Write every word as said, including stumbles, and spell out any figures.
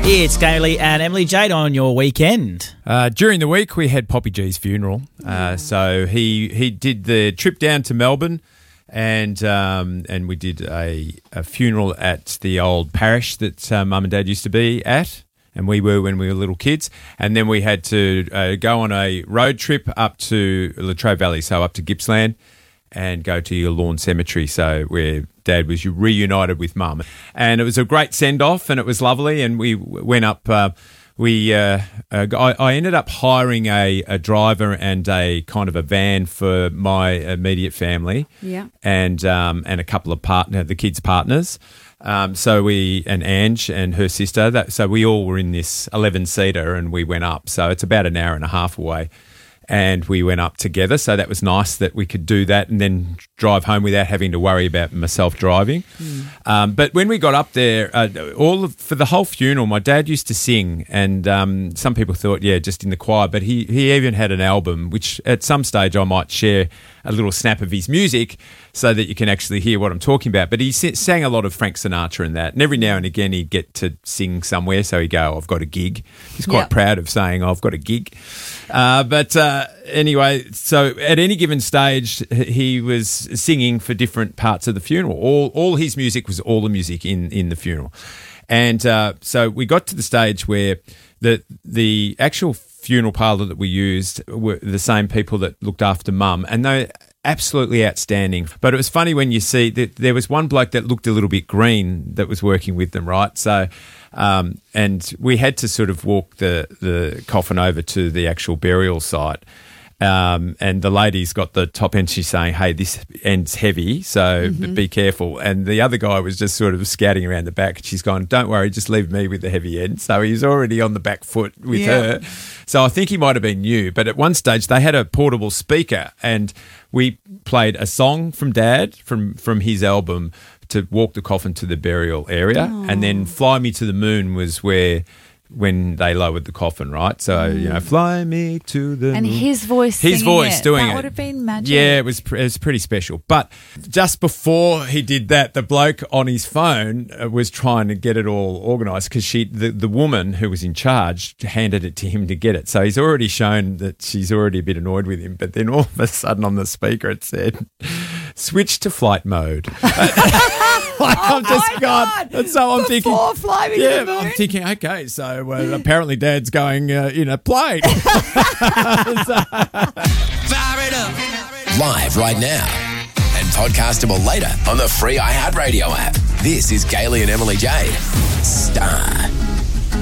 It's Gailey and Emily Jade on your weekend. Uh, during the week, we had Poppy G's funeral. Uh, so he he did the trip down to Melbourne, and um, and we did a, a funeral at the old parish that uh, Mum and Dad used to be at, and we were when we were little kids. And then we had to uh, go on a road trip up to Latrobe Valley, so up to Gippsland, and go to your lawn cemetery, so where Dad was reunited with Mum. And it was a great send-off, and it was lovely, and we went up... Uh, we uh, uh, I, I ended up hiring a, a driver and a kind of a van for my immediate family, yeah, and um, and a couple of partner, the kids' partners. Um, so we and Ange and her sister. That, so we all were in this eleven-seater, and we went up. So it's about an hour and a half away. And we went up together, so that was nice that we could do that and then drive home without having to worry about myself driving. Mm. Um, but when we got up there, uh, all of, for the whole funeral, my dad used to sing, and um, some people thought, yeah, just in the choir, but he, he even had an album, which at some stage I might share a little snap of his music so that you can actually hear what I'm talking about. But he sang a lot of Frank Sinatra and that, and every now and again he'd get to sing somewhere, so he'd go, I've got a gig. He's quite yep. proud of saying, oh, I've got a gig. Uh, but uh, anyway, so at any given stage, he was singing for different parts of the funeral. All all his music was all the music in, in the funeral. And uh, so we got to the stage where the the actual funeral parlour that we used were the same people that looked after Mum, and they absolutely outstanding. But it was funny when you see that there was one bloke that looked a little bit green that was working with them, right? So, um, and we had to sort of walk the, the coffin over to the actual burial site. Um, and the lady's got the top end. She's saying, hey, this end's heavy, so mm-hmm. be careful. And the other guy was just sort of scouting around the back. She's gone, don't worry, just leave me with the heavy end. So he's already on the back foot with yeah. her. So I think he might have been new. But at one stage, they had a portable speaker, and we played a song from Dad, from, from his album, to walk the coffin to the burial area. Aww. And then Fly Me to the Moon was where... when they lowered the coffin, right? So, mm. you know, fly me to the And moon. his voice His voice it. doing that it. That would have been magic. Yeah, it was, it was pretty special. But just before he did that, the bloke on his phone was trying to get it all organised, because she, the, the woman who was in charge handed it to him to get it. So he's already shown that she's already a bit annoyed with him. But then all of a sudden on the speaker it said, switch to flight mode. Like, oh I'm just my gone. God. And so I'm Before thinking, Fly Me yeah, to the Moon? I'm thinking, okay, so uh, apparently Dad's going uh, in a plane. Fire it up. Live right now and podcastable later on the free iHeartRadio app. This is Gailey and Emily Jade. Star.